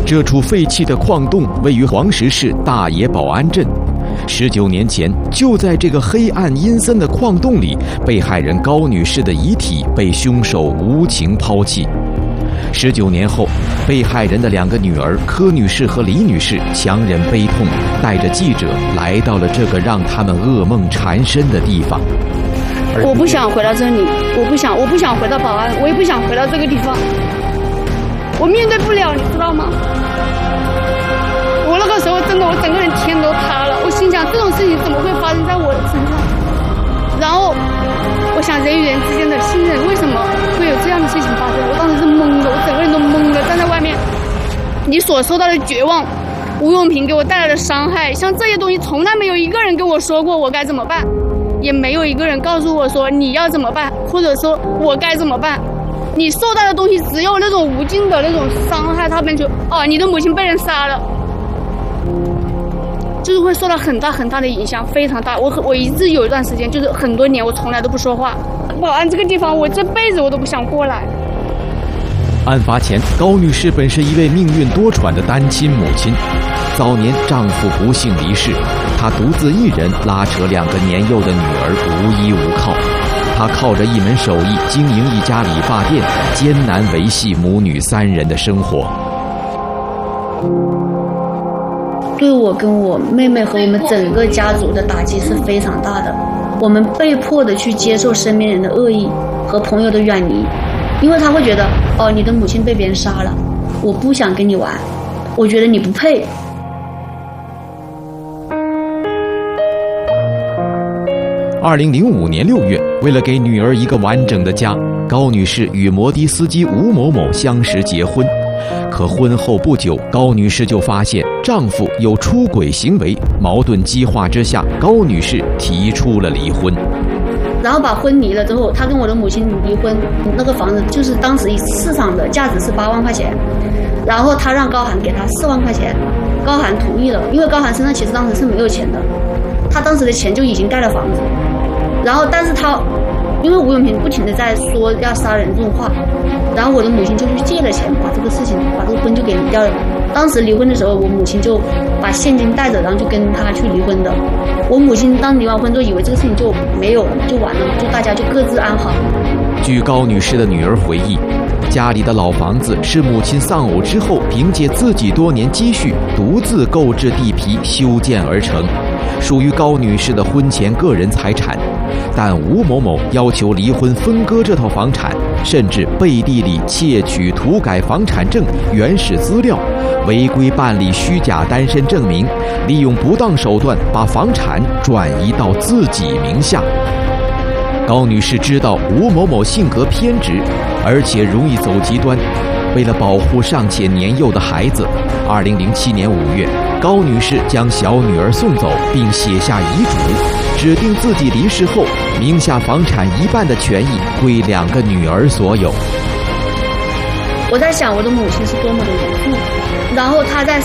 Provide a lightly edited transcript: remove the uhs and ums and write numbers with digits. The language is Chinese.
这处废弃的矿洞位于黄石市大冶保安镇。19年前，就在这个黑暗阴森的矿洞里，被害人高女士的遗体被凶手无情抛弃。19年后，被害人的2个女儿柯女士和李女士强忍悲痛，带着记者来到了这个让他们噩梦缠身的地方。 我不想回到这里，我不想回到保安，我也不想回到这个地方，我面对不了，你知道吗？我那个时候真的，我整个人天都塌了。我心想，这种事情怎么会发生在我的身上？然后我想，人与人之间的信任，为什么会有这样的事情发生？我当时是懵的，我整个人都懵了，站在外面。你所受到的绝望，吴永平给我带来的伤害，像这些东西，从来没有一个人跟我说过我该怎么办，也没有一个人告诉我说你要怎么办，或者说我该怎么办。你受到的东西只有那种无尽的那种伤害，他们就你的母亲被人杀了。就是会受到很大很大的影响，非常大。我一直有一段时间，就是很多年，我从来都不说话。保安这个地方，我这辈子我都不想过来。 案发前，高女士本是一位命运多舛的单亲母亲，早年丈夫不幸离世，她独自一人拉扯2个年幼的女儿，无依无靠。她靠着一门手艺经营一家理发店，艰难维系母女3人的生活。 对我跟我妹妹和我们整个家族的打击是非常大的，我们被迫的去接受身边人的恶意和朋友的远离，因为他会觉得你的母亲被别人杀了，我不想跟你玩，我觉得你不配。 2005年6月，为了给女儿一个完整的家，高女士与摩的司机吴某某相识结婚。可婚后不久，高女士就发现丈夫有出轨行为，矛盾激化之下，高女士提出了离婚。 然后把婚离了之后，她跟我的母亲离婚，那个房子就是当时市场的价值是8万块钱，然后她让高寒给她4万块钱，高寒同意了，因为高寒身上其实当时是没有钱的，他当时的钱就已经盖了房子，然后但是他因为吴永平不停的在说要杀人这种话，然后我的母亲就去借了钱，把这个婚就给离掉了。当时离婚的时候，我母亲就把现金带着，然后就跟他去离婚的。我母亲当离完婚之后，以为这个事情就没有了，就完了，就大家就各自安好。 据高女士的女儿回忆，家里的老房子是母亲丧偶之后凭借自己多年积蓄独自购置地皮修建而成，属于高女士的婚前个人财产。但吴某某要求离婚分割这套房产，甚至背地里窃取涂改房产证原始资料，违规办理虚假单身证明，利用不当手段把房产转移到自己名下。高女士知道吴某某性格偏执，而且容易走极端。为了保护尚且年幼的孩子，2007年5月，高女士将小女儿送走，并写下遗嘱，指定自己离世后，名下房产1半的权益归2个女儿所有。 我在想，我的母亲是多么的无助，然后她在